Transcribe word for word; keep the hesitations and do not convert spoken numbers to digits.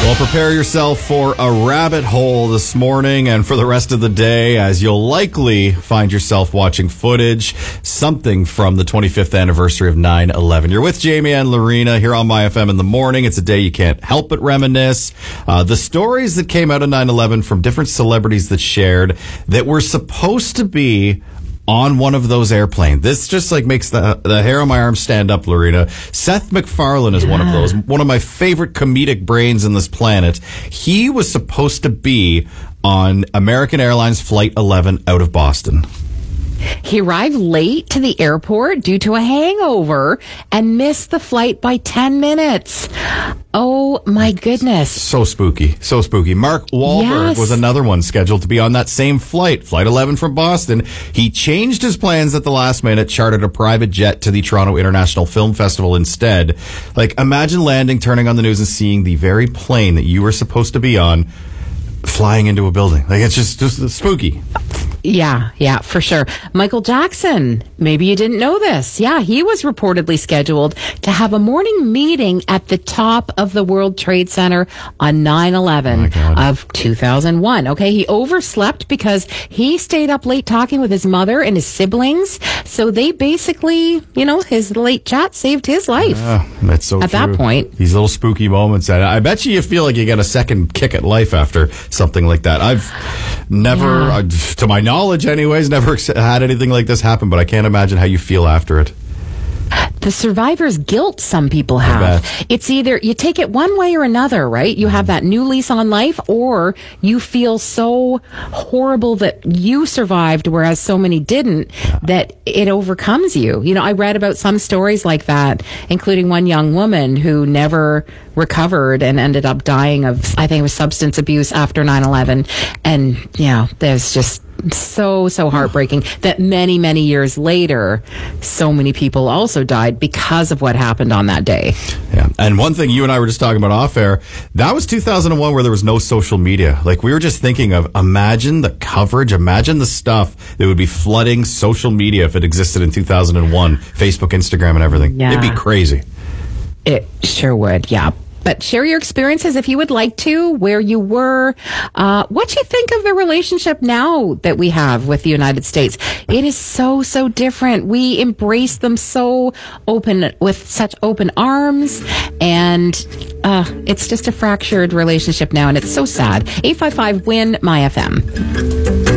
Well, prepare yourself for a rabbit hole this morning and for the rest of the day, as you'll likely find yourself watching footage, something from the twenty-fifth anniversary of nine eleven. You're with Jamie and Lorena here on My F M in the morning. It's a day you can't help but reminisce. Uh, the stories that came out of nine eleven from different celebrities that shared that were supposed to be on one of those airplanes. This just like makes the the hair on my arm stand up, Lorena. Seth MacFarlane is one of those. One of my favorite comedic brains in this planet. He was supposed to be on American Airlines Flight eleven out of Boston. He arrived late to the airport due to a hangover and missed the flight by ten minutes. Oh, my goodness. So spooky. So spooky. Mark Wahlberg Yes. was another one scheduled to be on that same flight, Flight eleven from Boston. He changed his plans at the last minute, chartered a private jet to the Toronto International Film Festival instead. Like, imagine landing, turning on the news, and seeing the very plane that you were supposed to be on flying into a building. Like, it's just, just spooky. Yeah, yeah, for sure. Michael Jackson, maybe you didn't know this. Yeah, he was reportedly scheduled to have a morning meeting at the top of the World Trade Center on nine eleven of two thousand one. Okay, he overslept because he stayed up late talking with his mother and his siblings. So they basically, you know, his late chat saved his life. Yeah, that's so At true. that point. These little spooky moments. And I bet you you feel like you get a second kick at life after something like that. I've never, Yeah. uh, to my knowledge anyways, never ex- had anything like this happen, but I can't imagine how you feel after it. The survivor's guilt some people bet. have. It's either you take it one way or another, right? You have that new lease on life, or you feel so horrible that you survived, whereas so many didn't, that it overcomes you. You know, I read about some stories like that, including one young woman who never recovered and ended up dying of, I think it was substance abuse after nine eleven. And, you know, there's just so, so heartbreaking that many, many years later, so many people also died because of what happened on that day. Yeah. And one thing you and I were just talking about off air, that was two thousand one where there was no social media. Like, we were just thinking of, imagine the coverage, imagine the stuff that would be flooding social media if it existed in two thousand one, Facebook, Instagram, and everything. Yeah. It'd be crazy. It sure would, yeah. But share your experiences if you would like to, where you were, uh, what you think of the relationship now that we have with the United States. It is so, so different. We embrace them so open, with such open arms, and uh, it's just a fractured relationship now, and it's so sad. eight five five, W I N, M Y F M.